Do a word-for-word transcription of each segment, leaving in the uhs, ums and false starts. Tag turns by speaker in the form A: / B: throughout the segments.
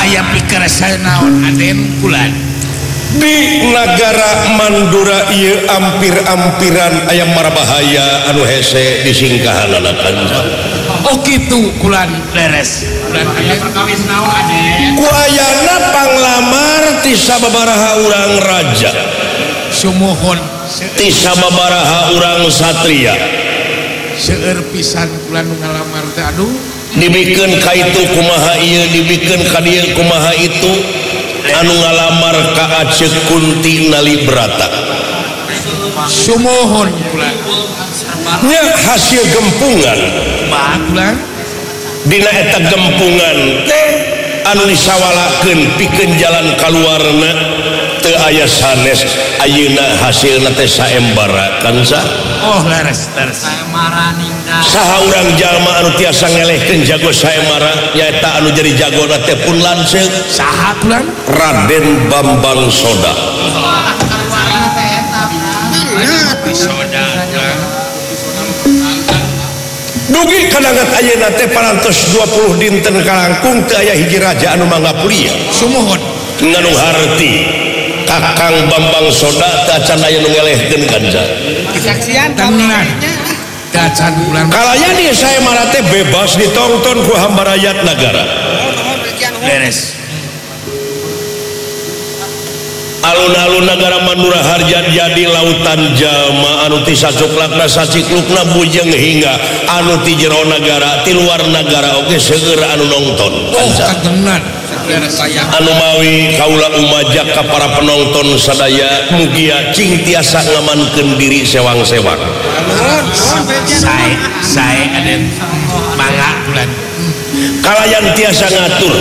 A: aya pikir saya naon Aden kulan
B: di negara Mandura ieu ampir-ampiran aya marabahaya anu hese disingkahanana Kanjeng.
A: Oh kitu kulan leres kulan aya perkawis naon Aden
B: ku ayana panglamar ti sababaraha urang raja
A: sumuhun
B: ti sababaraha urang satria
A: seueur pisan kulan nu ngalamar teh aduh
B: dibikeun ka itu kumaha ieu dibikeun ka dieu kumaha itu anu ngalamar ka Aceh Kunti Nalibrata
A: sumuhun kulan
B: nya hasil gempungan
A: mah kulan
B: dina eta gempungan teh anu disawalakeun pikeun jalan kaluarna teu aya sanes ayeuna hasilna teh saembara kan sa
A: oh leres leres saembara ninggal
B: saha urang jalma anu tiasa ngelehkeun jago saembara nyaeta anu jadi jagona teh pun lanceuk
A: saha kulan
B: Raden Bambang Soda
A: soda
B: dugi kadangat ayeuna teh parantos dua puluh dinten kalangkung teu aya hiji raja anu mangga pulia
A: sumuhun
B: nganu harti Kakang Bambang Soda teu acan aya nu ngelehkeun Kanjeng
C: kesaksian
A: tenang dacan bulan
B: kalaya di saembara teh bebas ditonton ku hamba rakyat negara
A: beres
B: alun-alun negara Mandura Harja jadi lautan jalma anu ti sacuklakna saciklukna bujeng hingga anu ti jero negara ti luar negara oge seueur anu nongton
A: oh kagenan saya
B: anu mawi kaula umajak ka para penonton sadaya mugia cing tiasa ngamankeun diri sewang-sewang
A: saya saya ada mangga bulan
B: kalayan tiasa ngatur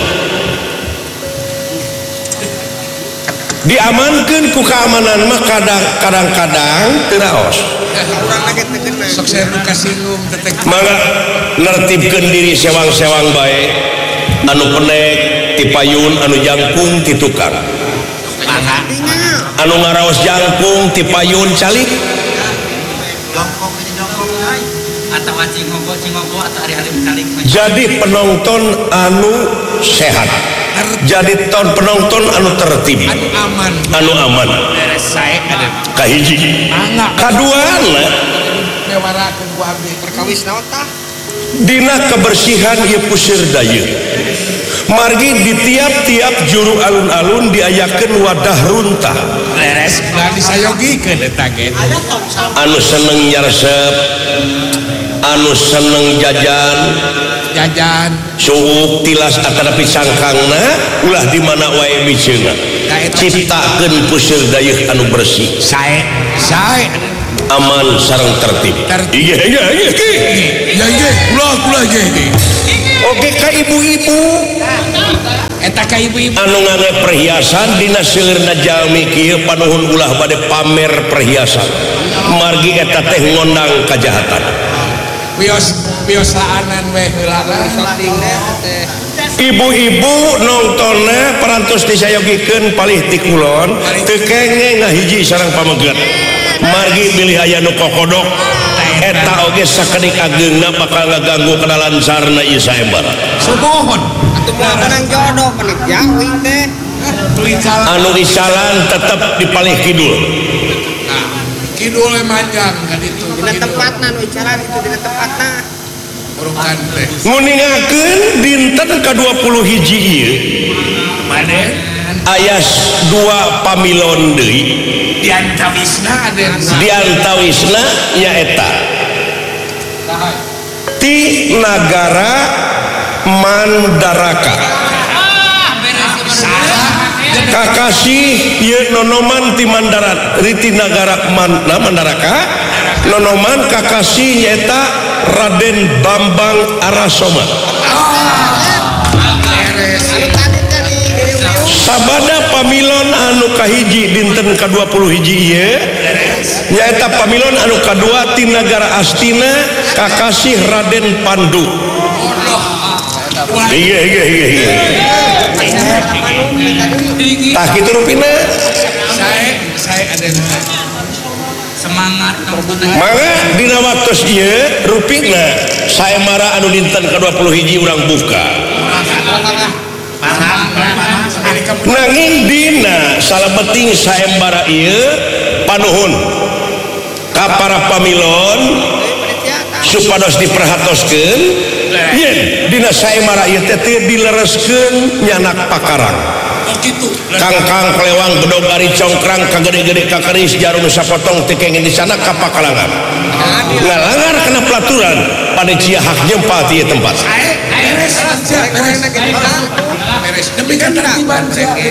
B: diamankeun ku keamanan mah kadang-kadang teu raos
A: sok saya nu kasinggung tetek
B: mangga nertibkeun diri sewang-sewang bae anu pendek ti payun anu jangkung ti tukang
A: mangga
B: anu ngaraos jangkung ti payun calik
C: jongkok ini jongkok ay atawa cingogo cingogo atau hari-hari calik
B: jadi penonton anu sehat jadi ton penonton anu tertib
A: anu aman
B: anu aman
A: beres saya ada
B: kahiji
A: mangga
B: kaduana
A: mewarakeun ku abdi
C: perkawis naon tah
B: dina kebersihan ieu puseur dayeuh margi di tiap-tiap juru alun-alun diayakeun wadah runtah
A: beres bulan disayogikeun eta ge
B: anu seneng nyaresep anu seneng jajan
A: jajan
B: suuk tilas atanapi sangkangna ulah di mana wae biceuna ciptakeun puseur dayeuh anu bersih
A: saya saya
B: aman sareng tertib iya iya iya
A: ya iya kula kula ge
B: oke ka ibu-ibu
A: eta ka ibu-ibu
B: anu ngangge perhiasan dina seueurna jalmi kieu panuhun ulah bade pamer perhiasan margi eta teh ngondang kajahatan
A: bios biosaanan we heula
B: ibu-ibu nongtonna parantos disayogikeun palih ti kulon teu kengeng ngahiji sareng pameget margi bilih aya nu kokodok eta oge sakedik ageungna bakal ngaganggu kadalancarna ieu saembara
A: sumuhun
C: atuh menang jodoh penik jawing teh
B: anu isalan tetep di palih kidul
A: kidul manjang ka ditu
C: dina tempatna nu icaran itu dina tempatna
A: urukan teh
B: nguningakeun dinten ka dua puluh hiji ieu
A: mane
B: aya dua pamilon deui
A: diantawisna aden
B: diantawisna nyaeta ti nagara Mandaraka kakasih ieu nonoman ti Mandarat riti nagara mana Mandaraka nonoman kakasih nyaeta Raden Bambang Arasoma sabada pamilon anu kahiji dinten ka dua puluh hiji ieu nyaeta pamilon anu kadua ti nagara Astina kakasih Raden Pandu iya iya iya iya tah kitu rupina
A: saya saya ada
C: semangat
B: mangga dina waktos ieu rupina saemara anu dinten ka dua puluh hiji urang buka nanging dina salebeting saembara ieu panuhun ka para pamilon supados diperhatoskeun yen dina saembara ieu teh teu dilereskeun nyanak pakarang kangkang kelewang gedog ari congkrang kagede-gede kakeris jarum sapotong teu kengen di sana ka pakalangan ngalangar kana pelaturan pada cia hak nyempal ti tempat
A: beres demi ketertiban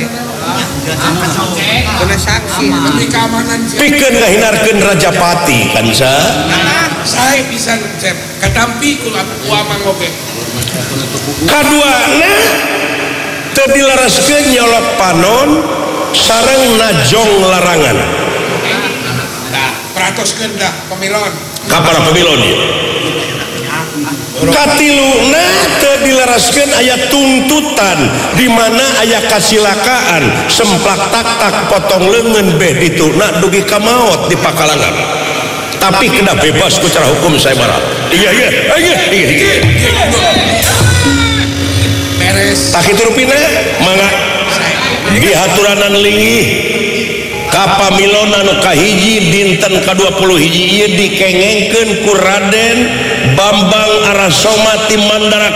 B: pikeun ngahinarkeun Rajapati kan sa
A: saya bisa ketampi kula uamang oge
B: kaduana teu dilereskeun nyolok panon sareng najong larangan
A: nah peratoskeun dah pemilon
B: ka para pemilon ieu katiluna teu dilereskeun aya tuntutan di mana aya kasilakaan semplak tak-tak potong leungeun beh dituna dugi ka maot di pakalangan tapi kena bebas ku cara hukum saya barat iya iya iya iya
A: beres
B: tak kitu rupina mangga dihaturanan linggih ka pamilon anu kahiji dinten ka dua puluh hiji ieu dikengengkeun ku Raden Bambang Arasoma ti Mandara